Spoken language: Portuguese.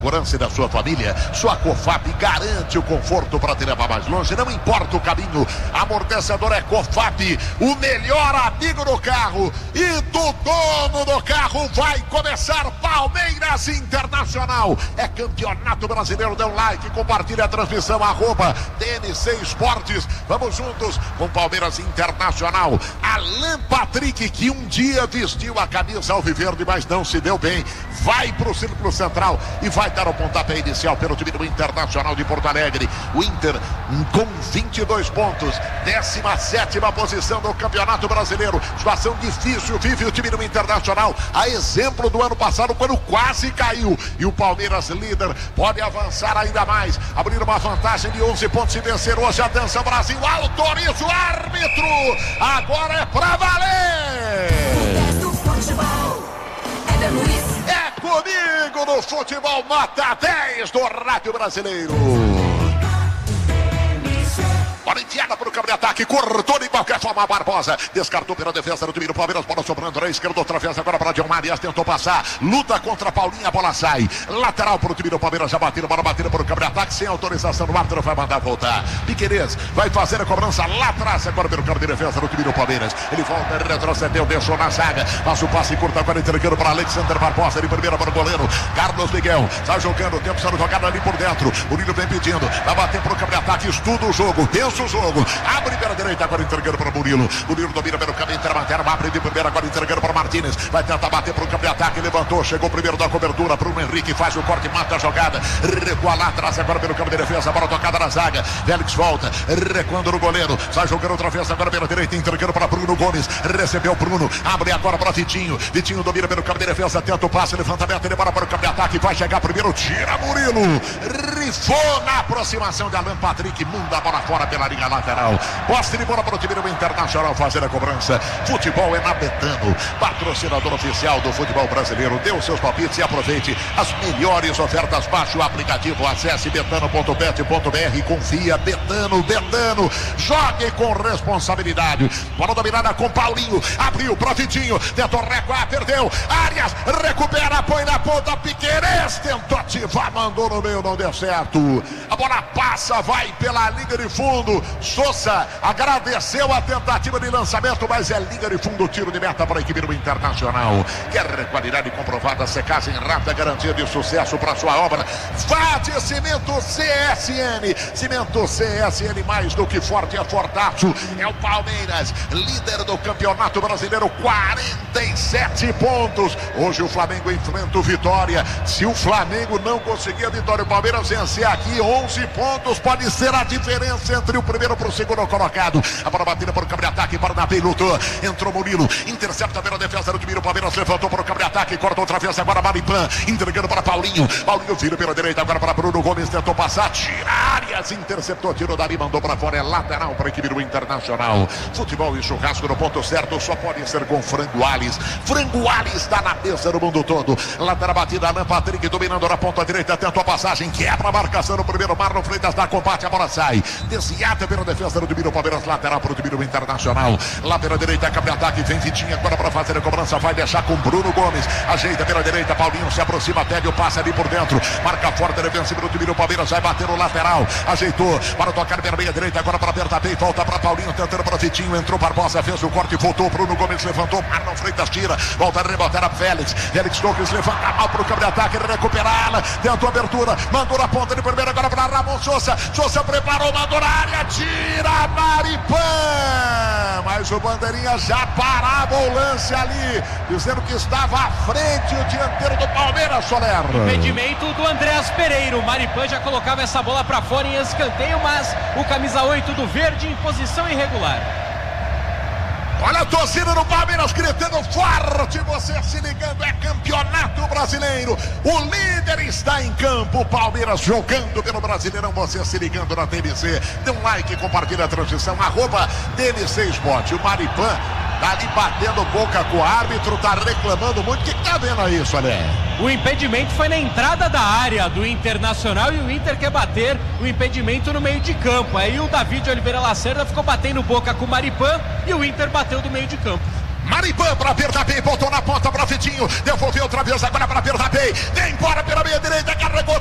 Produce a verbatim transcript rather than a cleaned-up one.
Segurança da sua família, sua Cofap garante o conforto para te levar mais longe, não importa o caminho. Amortecedor é Cofap, o melhor amigo do carro e do dono do carro. Vai começar Palmeiras Internacional, é campeonato brasileiro. Dê um like, compartilha a transmissão, arroba T N C Esportes. Vamos juntos com Palmeiras Internacional. Alan Patrick, que um dia vestiu a camisa alviverde, mas não se deu bem, vai para o Círculo Central e vai dar o pontapé inicial pelo time do Internacional de Porto Alegre. O Inter com vinte e dois pontos, décima sétima posição do Campeonato Brasileiro. Situação difícil vive o time do Internacional, a exemplo do ano passado, quando quase caiu. E o Palmeiras, líder, pode avançar ainda mais, abrir uma vantagem de onze pontos e vencer hoje. Atenção, Brasil, autoriza o árbitro, agora é pra valer. É comigo no futebol nota dez do Rádio Brasileiro. Bola enfiada para o campo de ataque, cortou de qualquer forma a Barbosa, descartou pela defesa do time do Palmeiras, bola sobrando na esquerda, outra vez agora para John Marias, tentou passar, luta contra a Paulinha, a bola sai, lateral para o time do Palmeiras, já bateu, bola batida para o campo de ataque, sem autorização do árbitro, vai mandar voltar. Piquerez vai fazer a cobrança lá atrás, agora pelo campo de defesa do time do Palmeiras, ele volta, retrocedeu, deixou na zaga, passa o passe curto, agora entregando para Alexander Barbosa, de primeira para o goleiro, Carlos Miguel, sai jogando, o tempo sendo jogado ali por dentro, o Nino vem pedindo, vai bater para o campo de ataque, estuda o jogo, pensa o jogo, abre pela direita, agora entregando para o Murilo, Murilo domina pelo caminho intermaterno, abre de primeira, agora entregando para o Martínez, vai tentar bater para o campo de ataque, levantou, chegou primeiro da cobertura, Bruno Henrique faz o corte, mata a jogada, recua lá atrás, agora pelo campo de defesa, bola tocada na zaga, Félix volta, recuando no goleiro, sai jogando outra vez, agora pela direita, entregando para Bruno Gomes, recebeu Bruno, abre agora para Vitinho, Vitinho domina pelo campo de defesa, tenta o passe, levantamento, ele bora para o campo de ataque, vai chegar primeiro, tira Murilo, rifou na aproximação de Alan Patrick, manda a bola fora pela linha lateral, posse de bola para o time do Internacional fazer a cobrança. Futebol é na Betano, patrocinador oficial do futebol brasileiro. Dê os seus palpites e aproveite as melhores ofertas. Baixe o aplicativo, acesse betano ponto bet ponto br e confia. Betano, Betano, jogue com responsabilidade. Bola dominada com Paulinho, abriu para Vitinho, tentou recuar, perdeu, Arias recupera, põe na ponta, Piquerez tentou ativar, mandou no meio, não deu certo. A bola passa, vai pela linha de fundo. Sousa agradeceu a tentativa de lançamento, mas é linha de fundo, tiro de meta para a equipe do Internacional. Quer qualidade comprovada, secagem rápida, garantia de sucesso para sua obra. Vá de Cimento C S N. Cimento C S N, mais do que forte, é fortaço. É o Palmeiras, líder do Campeonato Brasileiro, quarenta e sete pontos. Hoje o Flamengo enfrenta o Vitória. Se o Flamengo não conseguir a vitória, o Palmeiras vencer aqui, onze pontos, pode ser a diferença entre o primeiro para o segundo colocado. A bola batida para o campo de ataque, para o Nabi, lutou, entrou Murilo, intercepta pela defesa do time do Palmeiras, levantou para o campo de ataque, cortou outra vez, agora Maripan, entregando para Paulinho, Paulinho vira pela direita, agora para Bruno Gomes, tentou passar, tira Arias, interceptou, tirou dali, mandou para fora, é lateral para a equipe do Internacional. Futebol e churrasco no ponto certo, só pode ser com Frango Ales. Frango Ales está na mesa do mundo todo. Lateral batida, Alan Patrick dominando na ponta direita, tentou a passagem, quebra a marcação no primeiro, Marlon Freitas dá combate, a bola sai, desviada pela defesa do time do Palmeiras, lateral para o time do Internacional, lá pela direita, campo de ataque, vem Vitinho agora para fazer a cobrança, vai deixar com Bruno Gomes, ajeita pela direita, Paulinho se aproxima, pede o passe ali por dentro, marca forte a defensiva do time do Palmeiras, vai bater no lateral, ajeitou para tocar pela meia direita, agora para apertar bem, volta para Paulinho, tentando para Vitinho, entrou Barbosa, fez o corte, voltou, Bruno Gomes levantou, Marlon Freitas tira, volta a rebotar a Félix, Félix Torres levanta mal para o campo de ataque, recuperá-la, tentou a abertura, mandou na ponta de primeira, agora para Ramon Sousa, Sousa preparou, mandou na área, tira Maripan, mas o bandeirinha já parava o lance ali, dizendo que estava à frente o dianteiro do Palmeiras, Soler. Impedimento do Andréas Pereira, o Maripan já colocava essa bola para fora em escanteio, mas o camisa oito do verde em posição irregular. Olha a torcida do Palmeiras gritando forte, você se ligando, é Campeonato Brasileiro, o líder está em campo, Palmeiras jogando pelo Brasileirão, você se ligando na T N C, dê um like, compartilha a transmissão, arroba T N C Esporte. O Maripan tá ali batendo boca com o árbitro, tá reclamando muito. O que tá vendo aí, Soler? O impedimento foi na entrada da área do Internacional e o Inter quer bater o impedimento no meio de campo. Aí o David Oliveira Lacerda ficou batendo boca com o Maripan e o Inter bateu do meio de campo. Maripan para Bernabé, botou na ponta para Vitinho, devolveu outra vez agora para Bernabé, vem embora pela meia direita, carregou.